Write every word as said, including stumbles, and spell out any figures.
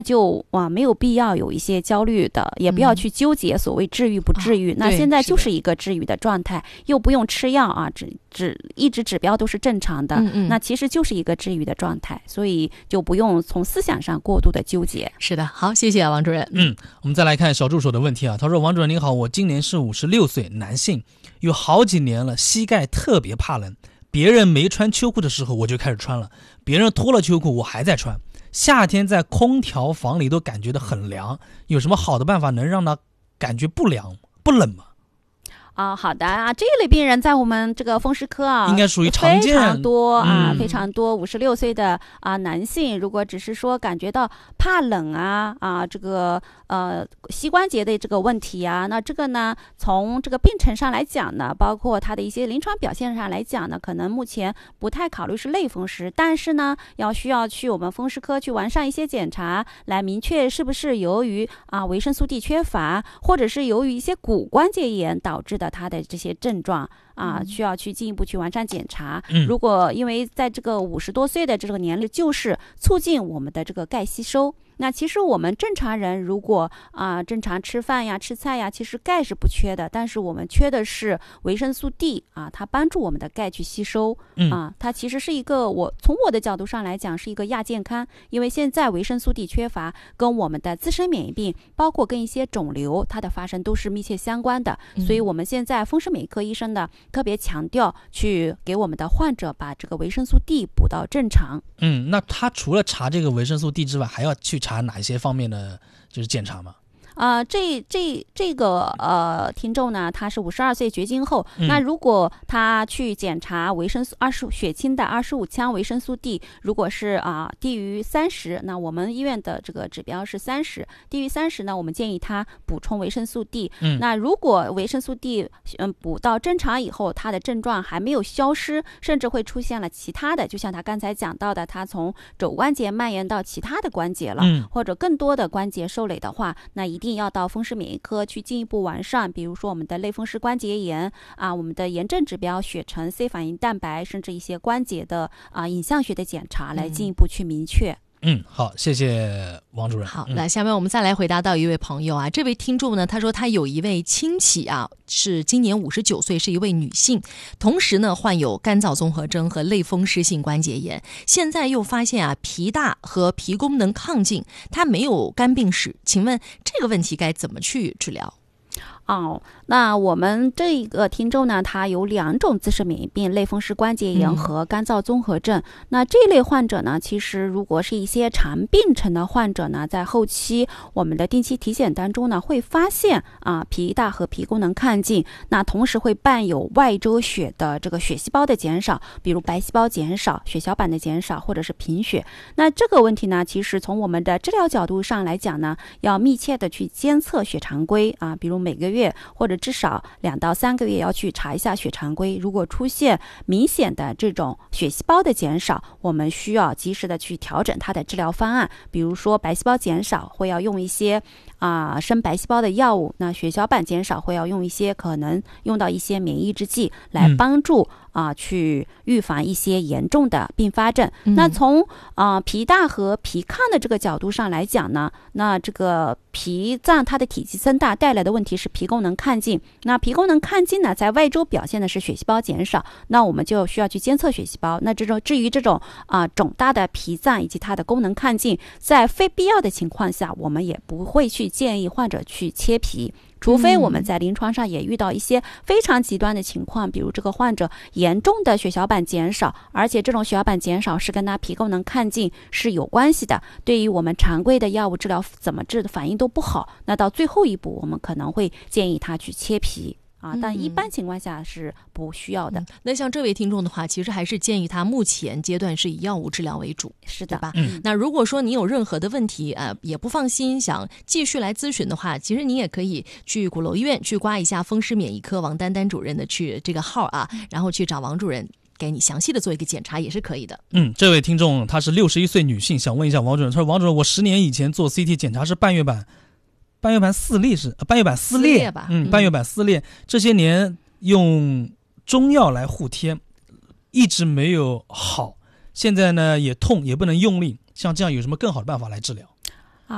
就啊没有必要有一些焦虑的，也不要去纠结所谓治愈不治愈、嗯、那现在就是一个治愈的状态，又不用吃药啊，只只一直指标都是正常的，嗯嗯，那其实就是一个治愈的状态，所以就不用从思想上过度的纠结。 是的，好，谢谢王主任。 嗯，我们再来看小助手的问题啊，他说王主任您好，我今年是五十六岁，男性，有好几年了，膝盖特别怕冷，别人没穿秋裤的时候我就开始穿了，别人脱了秋裤我还在穿，夏天在空调房里都感觉到很凉，有什么好的办法能让他感觉不凉不冷吗？ 啊，好的啊，这一类病人在我们这个风湿科啊， 应该属于常见， 非常多啊， 嗯、 非常多。五十六岁的啊男性，如果只是说感觉到怕冷啊啊，这个呃膝关节的这个问题啊，那这个呢，从这个病程上来讲呢，包括他的一些临床表现上来讲呢，可能目前不太考虑是类风湿，但是呢，要需要去我们风湿科去完善一些检查，来明确是不是由于啊维生素 D 缺乏，或者是由于一些骨关节炎导致的他的这些症状啊，需要去进一步去完善检查。 嗯、 如果因为在这个五十多岁的这个年龄，就是促进我们的这个钙吸收。那其实我们正常人如果啊、呃、正常吃饭呀、吃菜呀，其实钙是不缺的，但是我们缺的是维生素 D 啊，它帮助我们的钙去吸收、 嗯、 啊，它其实是一个我从我的角度上来讲是一个亚健康，因为现在维生素 D 缺乏跟我们的自身免疫病，包括跟一些肿瘤它的发生都是密切相关的， 嗯、 所以我们现在风湿免疫科医生呢特别强调去给我们的患者把这个维生素 D 补到正常。 嗯，那他除了查这个维生素 D 之外，还要去查哪一些方面的就是检查吗？ 啊、呃，这这这个呃，听众呢，他是五十二岁绝经后、 嗯， 那如果他去检查维生素二十血清的二十五羟维生素 D， 如果是啊、呃、低于三十，那我们医院的这个指标是三十，低于三十呢，我们建议他补充维生素 D。 嗯， 那如果维生素 D 嗯补到正常以后，他的症状还没有消失，甚至会出现了其他的，就像他刚才讲到的，他从肘关节蔓延到其他的关节了， 嗯， 或者更多的关节受累的话，那一定要到风湿免疫科去进一步完善，比如说我们的类风湿关节炎啊，我们的炎症指标、血沉、C 反应蛋白，甚至一些关节的啊影像学的检查，来进一步去明确。 嗯，好，谢谢王主任。 好，那下面我们再来回答到一位朋友啊，这位听众呢，他说他有一位亲戚啊，是今年五十九岁，是一位女性，同时呢患有干燥综合征和类风湿性关节炎，现在又发现啊脾大和脾功能亢进，他没有肝病史，请问这个问题该怎么去治疗？ 哦，那我们这个听众呢，他有两种自身免疫病，类风湿关节炎和干燥综合症、嗯、那这类患者呢，其实如果是一些常病程的患者呢，在后期我们的定期体检当中呢，会发现啊脾大和脾功能亢进，那同时会伴有外周血的这个血细胞的减少，比如白细胞减少、血小板的减少，或者是贫血。那这个问题呢，其实从我们的治疗角度上来讲呢，要密切的去监测血常规啊，比如每个月或者至少两到三个月要去查一下血常规，如果出现明显的这种血细胞的减少，我们需要及时的去调整它的治疗方案，比如说白细胞减少会要用一些啊、呃、生白细胞的药物，那血小板减少会要用一些可能用到一些免疫抑制剂来帮助、嗯啊，去预防一些严重的并发症。嗯、那从啊、呃、脾大和脾亢的这个角度上来讲呢，那这个脾脏它的体积增大带来的问题是脾功能亢进。那脾功能亢进呢，在外周表现的是血细胞减少，那我们就需要去监测血细胞。那这种至于这种啊、呃、肿大的脾脏以及它的功能亢进，在非必要的情况下，我们也不会去建议患者去切脾。除非我们在临床上也遇到一些非常极端的情况，比如这个患者严重的血小板减少，而且这种血小板减少是跟他脾功能亢进是有关系的，对于我们常规的药物治疗怎么治的反应都不好，那到最后一步我们可能会建议他去切脾啊，但一般情况下是不需要的、嗯、 那像这位听众的话，其实还是建议他目前阶段是以药物治疗为主， 是的吧、嗯、那如果说你有任何的问题呃，也不放心想继续来咨询的话，其实你也可以去鼓楼医院去刮一下风湿免疫科王丹丹主任的去这个号啊，然后去找王主任给你详细的做一个检查也是可以的。 嗯，这位听众她是六十一岁女性，想问一下王主任，她说王主任，我十年以前做 C T 检查是半月板半月板撕裂是、呃、半月板撕裂, 撕裂吧嗯，半月板撕裂、嗯、这些年用中药来护贴一直没有好，现在呢也痛也不能用力，像这样有什么更好的办法来治疗？